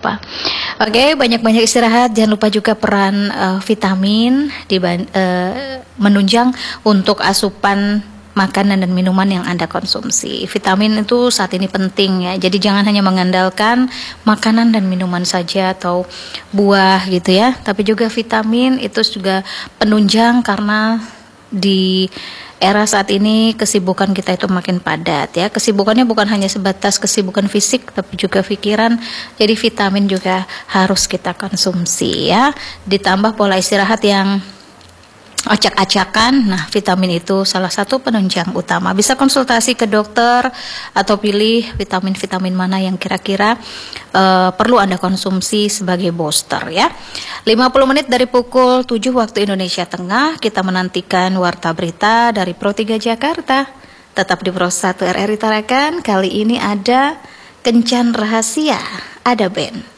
lupa. Oke, banyak-banyak istirahat. Jangan lupa juga peran vitamin menunjang untuk asupan makanan dan minuman yang Anda konsumsi. Vitamin itu saat ini penting ya. Jadi jangan hanya mengandalkan makanan dan minuman saja atau buah gitu ya. Tapi juga vitamin itu juga penunjang, karena di era saat ini kesibukan kita itu makin padat ya. Kesibukannya bukan hanya sebatas kesibukan fisik, tapi juga pikiran. Jadi vitamin juga harus kita konsumsi ya. Ditambah pola istirahat yang acak-acakan. Nah, vitamin itu salah satu penunjang utama. Bisa konsultasi ke dokter atau pilih vitamin-vitamin mana yang kira-kira perlu Anda konsumsi sebagai booster ya. 50 menit dari pukul 7 waktu Indonesia Tengah, kita menantikan warta berita dari Pro 3 Jakarta. Tetap di Pro 1 RRI Tarakan. Kali ini ada Kencan Rahasia, ada band.